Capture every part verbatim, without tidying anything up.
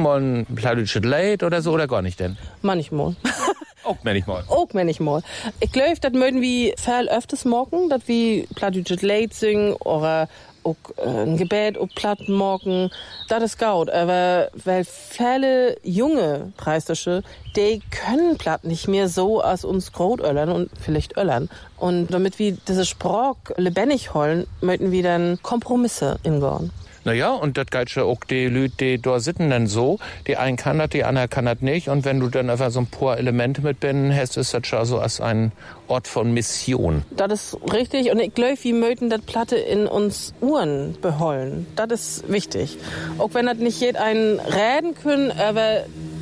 mal ein plattdütsches Lied oder so, oder gar nicht denn? Manchmal. Auch manchmal. Auch manchmal. Ich glaube, das möchten wir viel öfters morgen, dass wir plattdütsches Lied singen oder auch äh, ein Gebet auf Platt morgen. Das ist gut. Aber weil viele junge Preistische, die können Platt nicht mehr so als uns Großöllern und vielleicht Öllern. Und damit wir diese Sprache lebendig holen, möchten wir dann Kompromisse ingehen. Naja, und das geht schon auch die Leute, die da sitzen dann so. Die einen kann das, die anderen kann das nicht. Und wenn du dann einfach so ein paar Elemente mitbinden hast, ist das schon so als ein Ort von Mission. Das ist richtig. Und ich glaube, wir möchten das Platte in uns Uhren beholen. Das ist wichtig. Auch wenn das nicht jeder einen reden können, aber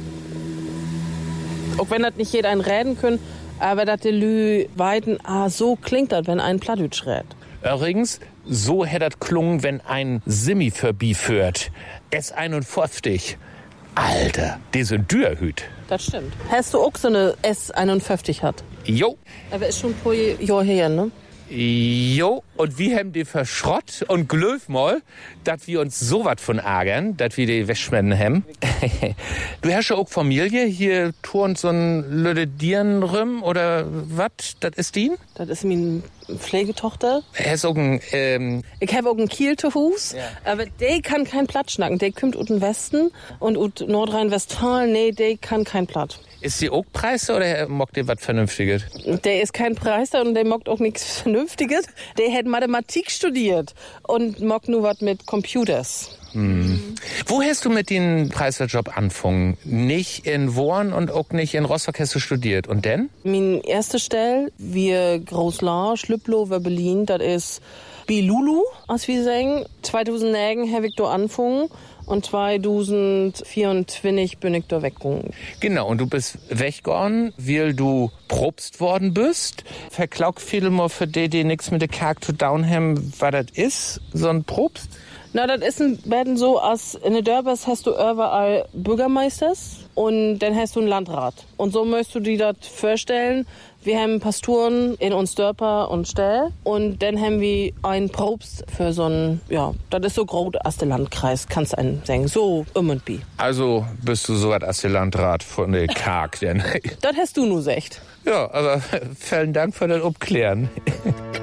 auch wenn das nicht jeder einen reden können, aber dass die Lü weiten, ah, so klingt das, wenn ein Plattdütsch redet. Übrigens, so hätte das klungen, wenn ein Simi vorbeiführt. S einundfünfzig. Alter, diese Dürrhüt. Das stimmt. Hast du auch so eine S einundfünfzig hat? Jo. Aber ist schon ein paar Jahre her, ne? Jo, und wir haben die verschrott und glöf mal, dass wir uns so wat von ärgern, dass wir die wegschmetten haben. Du hast ja auch Familie, hier turnt so ein Lüde Dieren rüm oder wat, das ist die? Das ist meine Pflegetochter. Hast auch ein, ähm... Ich habe auch einen Kiel zu Fuß, ja. Aber der kann kein Platt schnacken. Der kommt aus dem Westen und aus Nordrhein-Westfalen, nee, der kann kein Platt. Ist sie auch Preiser oder mockt ihr was Vernünftiges? Der ist kein Preiser und der mockt auch nichts Vernünftiges. Der hat Mathematik studiert und mockt nur was mit Computers. Hm. Wo hast du mit dem Preiserjob angefangen? Nicht in Worn und auch nicht in Rostock hast du studiert. Und denn? Meine erste Stelle, wir Großlar, Schlüpplo, Berlin, das ist Bilulu, als wir sagen. zweitausendneun habe ich da angefangen. Und zweitausendvierundzwanzig bin ich da weggegangen. Genau, und du bist weggegangen, weil du probst worden bist. Verklaug viel mal für die, die nichts mit der Kark zu down haben, was das ist, so ein Probst? Na, das ist ein bisschen so, als in der Dörbers hast du überall Bürgermeisters und dann hast du einen Landrat. Und so möchtest du dir das vorstellen. Wir haben Pastoren in uns Dörper und Ställ und dann haben wir einen Probst für so ein, ja, das ist so groß als der Landkreis, kannst du einen sagen, so um und bi. Also bist du so was als der Landrat von der Kark, denn? Das hast du nur gesagt. Ja, aber vielen Dank für das Abklären.